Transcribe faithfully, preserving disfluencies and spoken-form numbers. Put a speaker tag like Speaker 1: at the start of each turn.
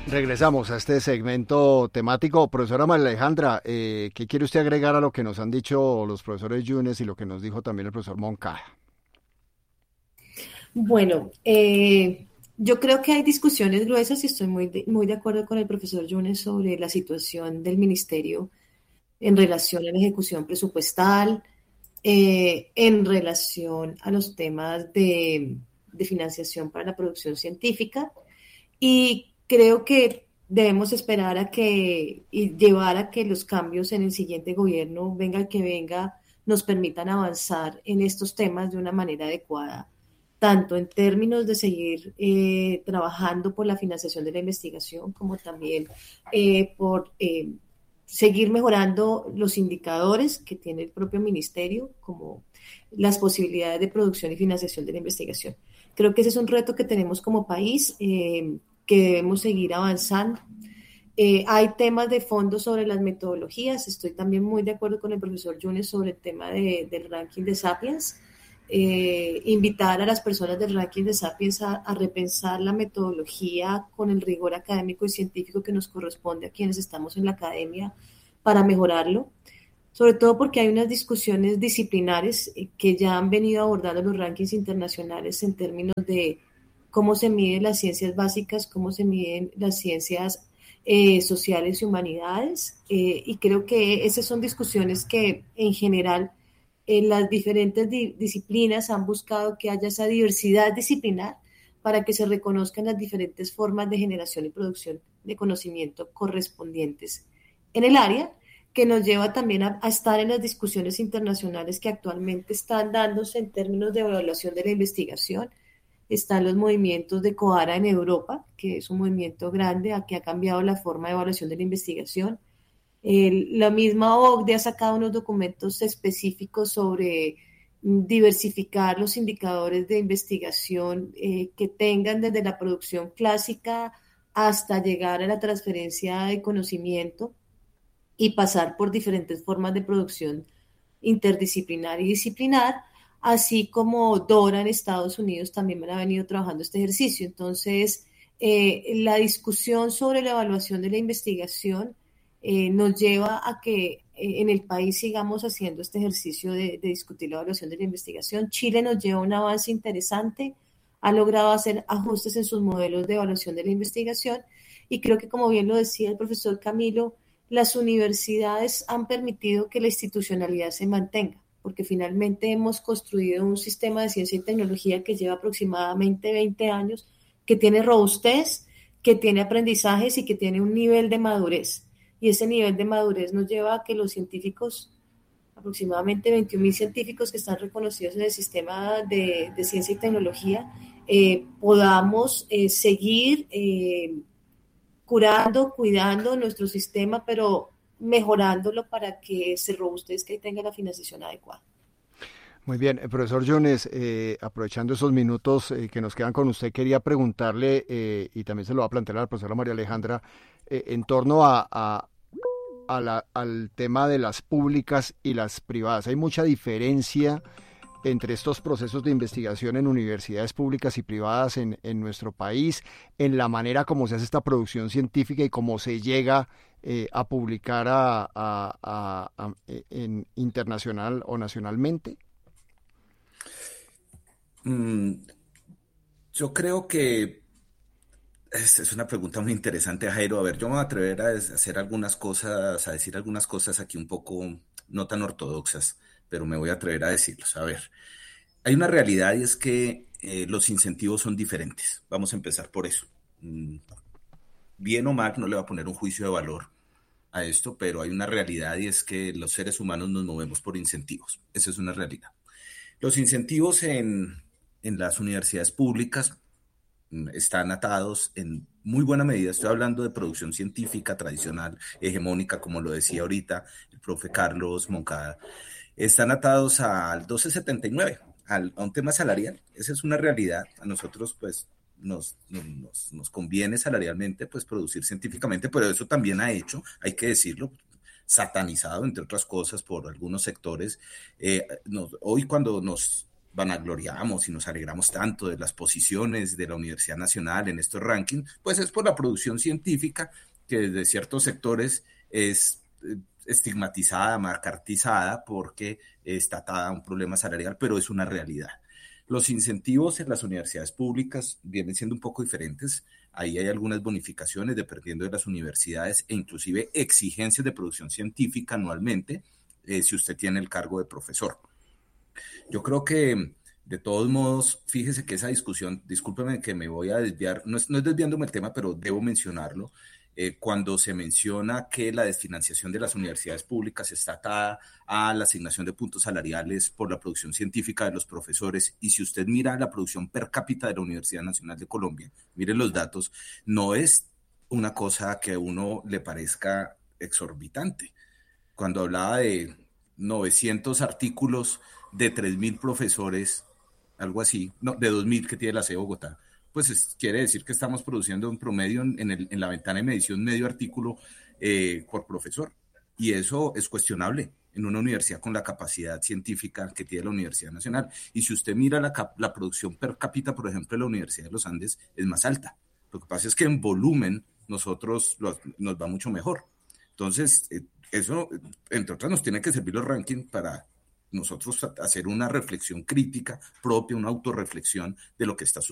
Speaker 1: Regresamos a este segmento temático. Profesora María Alejandra, eh, ¿qué quiere usted agregar a lo que nos han dicho los profesores Yunes y lo que nos dijo también el profesor Moncada?
Speaker 2: Bueno, eh, yo creo que hay discusiones gruesas y estoy muy de, muy de acuerdo con el profesor Yunes sobre la situación del ministerio en relación a la ejecución presupuestal, eh, en relación a los temas de, de financiación para la producción científica. Y creo que debemos esperar a que y llevar a que los cambios en el siguiente gobierno, venga el que venga, nos permitan avanzar en estos temas de una manera adecuada, tanto en términos de seguir eh, trabajando por la financiación de la investigación, como también eh, por eh, seguir mejorando los indicadores que tiene el propio ministerio, como las posibilidades de producción y financiación de la investigación. Creo que ese es un reto que tenemos como país, eh, que debemos seguir avanzando. Eh, hay temas de fondo sobre las metodologías. Estoy también muy de acuerdo con el profesor Yunes sobre el tema de, del ranking de Sapiens. Eh, invitar a las personas del ranking de Sapiens a, a repensar la metodología con el rigor académico y científico que nos corresponde a quienes estamos en la academia para mejorarlo, sobre todo porque hay unas discusiones disciplinares eh, que ya han venido abordando los rankings internacionales en términos de cómo se miden las ciencias básicas, cómo se miden las ciencias eh, sociales y humanidades, eh, y creo que esas son discusiones que en general en las diferentes di- disciplinas han buscado que haya esa diversidad disciplinar para que se reconozcan las diferentes formas de generación y producción de conocimiento correspondientes en el área, que nos lleva también a, a estar en las discusiones internacionales que actualmente están dándose en términos de evaluación de la investigación. Están los movimientos de COARA en Europa, que es un movimiento grande que ha cambiado la forma de evaluación de la investigación. El, la misma O C D E ha sacado unos documentos específicos sobre diversificar los indicadores de investigación eh, que tengan desde la producción clásica hasta llegar a la transferencia de conocimiento y pasar por diferentes formas de producción interdisciplinar y disciplinar, así como Dora en Estados Unidos también me ha venido trabajando este ejercicio. Entonces, eh, la discusión sobre la evaluación de la investigación eh, nos lleva a que eh, en el país sigamos haciendo este ejercicio de, de discutir la evaluación de la investigación. Chile nos lleva a un avance interesante, ha logrado hacer ajustes en sus modelos de evaluación de la investigación y creo que, como bien lo decía el profesor Camilo, las universidades han permitido que la institucionalidad se mantenga, porque finalmente hemos construido un sistema de ciencia y tecnología que lleva aproximadamente veinte años, que tiene robustez, que tiene aprendizajes y que tiene un nivel de madurez. Y ese nivel de madurez nos lleva a que los científicos, aproximadamente veintiún mil científicos que están reconocidos en el sistema de, de ciencia y tecnología, eh, podamos eh, seguir eh, curando, cuidando nuestro sistema, pero mejorándolo para que se robustezca y tenga la financiación adecuada.
Speaker 1: Muy bien, eh, profesor Yunes, eh, aprovechando esos minutos eh, que nos quedan con usted, quería preguntarle, eh, y también se lo va a plantear a la profesora María Alejandra, eh, en torno a, a, a la, al tema de las públicas y las privadas. ¿Hay mucha diferencia entre estos procesos de investigación en universidades públicas y privadas en, en nuestro país, en la manera como se hace esta producción científica y cómo se llega eh, a publicar a, a, a, a, en internacional o nacionalmente?
Speaker 3: Mm, yo creo que es, es una pregunta muy interesante, Jairo. A ver, yo me voy a atrever a des- a hacer algunas cosas, a decir algunas cosas aquí un poco no tan ortodoxas, pero me voy a atrever a decirlos. A ver, hay una realidad y es que eh, los incentivos son diferentes. Vamos a empezar por eso. Mm, bien o mal, no le voy a poner un juicio de valor a esto, pero hay una realidad y es que los seres humanos nos movemos por incentivos. Esa es una realidad. Los incentivos en, en las universidades públicas mm, están atados en muy buena medida, estoy hablando de producción científica tradicional, hegemónica, como lo decía ahorita el profe Carlos Moncada, están atados al doce setenta y nueve, al, a un tema salarial. Esa es una realidad. A nosotros, pues, nos, nos, nos conviene salarialmente, pues, producir científicamente, pero eso también ha hecho, hay que decirlo, satanizado, entre otras cosas, por algunos sectores. Eh, nos, hoy cuando nos vanagloriamos y nos alegramos tanto de las posiciones de la Universidad Nacional en estos rankings, pues es por la producción científica que desde ciertos sectores es estigmatizada, marcartizada, porque está atada a un problema salarial, pero es una realidad. Los incentivos en las universidades públicas vienen siendo un poco diferentes. Ahí hay algunas bonificaciones dependiendo de las universidades e inclusive exigencias de producción científica anualmente eh, si usted tiene el cargo de profesor. Yo creo que, de todos modos, fíjese que esa discusión, discúlpeme que me voy a desviar, no es, no es desviándome el tema, pero debo mencionarlo, eh, cuando se menciona que la desfinanciación de las universidades públicas está atada a la asignación de puntos salariales por la producción científica de los profesores, y si usted mira la producción per cápita de la Universidad Nacional de Colombia, mire los datos, no es una cosa que a uno le parezca exorbitante. Cuando hablaba de novecientos artículos de tres mil profesores, algo así, no, de dos mil que tiene la C E Bogotá, pues es, quiere decir que estamos produciendo un promedio en, en, el, en la ventana de medición medio artículo eh, por profesor, y eso es cuestionable en una universidad con la capacidad científica que tiene la Universidad Nacional. Y si usted mira la, la producción per cápita, por ejemplo, de la Universidad de los Andes, es más alta. Lo que pasa es que en volumen nosotros los, nos va mucho mejor. Entonces, eh, eso, entre otras, nos tiene que servir los rankings para nosotros hacer una reflexión crítica propia, una autorreflexión de lo que está sucediendo.